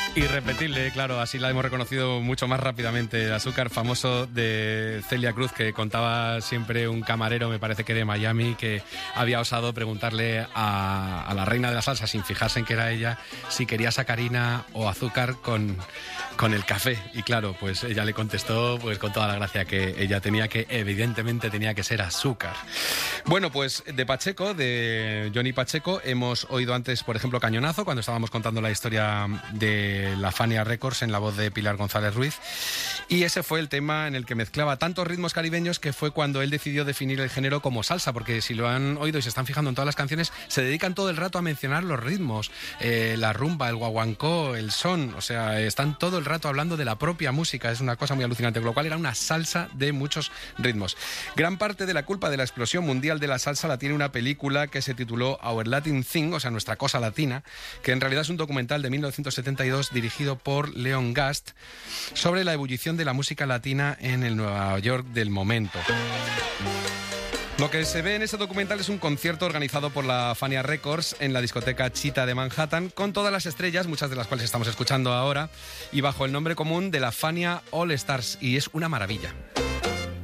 Irrepetible, claro, así la hemos reconocido mucho más rápidamente. El Azúcar, famoso de Celia Cruz, que contaba siempre un camarero, me parece que de Miami, que había osado preguntarle a la reina de la salsa, sin fijarse en que era ella, si quería sacarina o azúcar con el café. Y claro, pues ella le contestó pues con toda la gracia que ella tenía, que evidentemente tenía que ser azúcar. Bueno, pues de Pacheco, de Johnny Pacheco, hemos oído antes, por ejemplo, Cañonazo, cuando estábamos contando la historia de la Fania Records en la voz de Pilar González Ruiz. Y ese fue el tema en el que mezclaba tantos ritmos caribeños que fue cuando él decidió definir el género como salsa, porque si lo han oído y se están fijando en todas las canciones, se dedican todo el rato a mencionar los ritmos, la rumba, el guaguancó, el son, o sea, están todo el rato hablando de la propia música, es una cosa muy alucinante, con lo cual era una salsa de muchos ritmos. Gran parte de la culpa de la explosión mundial de la salsa la tiene una película que se tituló Our Latin Thing, o sea, Nuestra Cosa Latina, que en realidad es un documental de 1972 dirigido por Leon Gast sobre la ebullición de la música latina en el Nueva York del momento. Lo que se ve en ese documental es un concierto organizado por la Fania Records en la discoteca Cheetah de Manhattan, con todas las estrellas, muchas de las cuales estamos escuchando ahora, y bajo el nombre común de la Fania All Stars, y es una maravilla.